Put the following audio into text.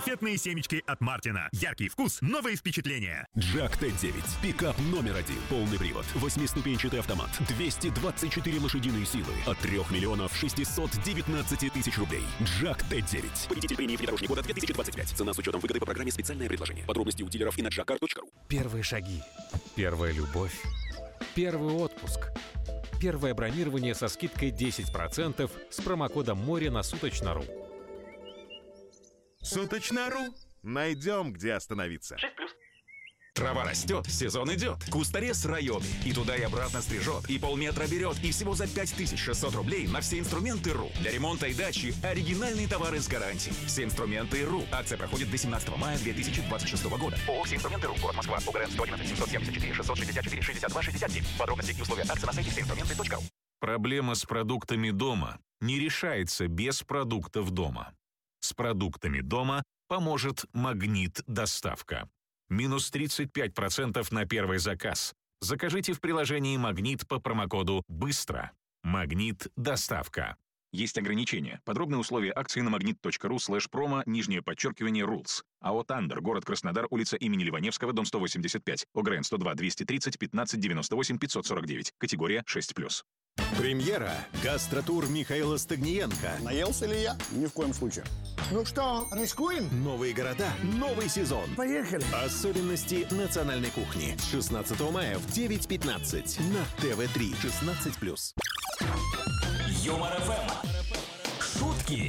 Раритетные семечки от Мартина. Яркий вкус, новые впечатления. Джак Т9. Пикап номер 1. Полный привод. 8-ступенчатый автомат. 224 лошадиные силы. От 3 миллионов 619 тысяч рублей. Джак Т9. Победитель премии «Внедорожник года» 2025. Цена с учетом выгоды по программе «Специальное предложение». Подробности у дилеров и на jackcar.ru. Первые шаги. Первая любовь. Первый отпуск. Первое бронирование со скидкой 10% с промокодом «Море» на Суточно.ру. Суточно.ру. Найдем, где остановиться. 6+. Трава растет, сезон идет. Кусторез районы. И туда и обратно стрижет, и полметра берет, и всего за 5600 рублей на все инструменты РУ. Для ремонта и дачи оригинальные товары с гарантией. Все инструменты РУ. Акция проходит до 17 мая 2026 года. ООО «Все инструменты РУ». Город Москва. ОГРН 111 774 664 62 67. Подробности и условия акции на сайте всеинструменты.ру. Проблема с продуктами дома не решается без продуктов дома. С продуктами дома поможет «Магнит Доставка». Минус 35% на первый заказ. Закажите в приложении «Магнит» по промокоду «Быстро». «Магнит Доставка». Есть ограничения. Подробные условия акции на magnit.ru/promo, _rules. АО «Тандер», город Краснодар, улица имени Ливаневского, дом 185, ОГРН 102 230 15 98 549, категория 6+. Премьера. Гастротур Михаила Стагниенко. Наелся ли я? Ни в коем случае. Ну что, рискуем? Новые города, новый сезон. Поехали. Особенности национальной кухни. 16 мая в 9:15 на ТВ3. 16+. Юмор ФМ.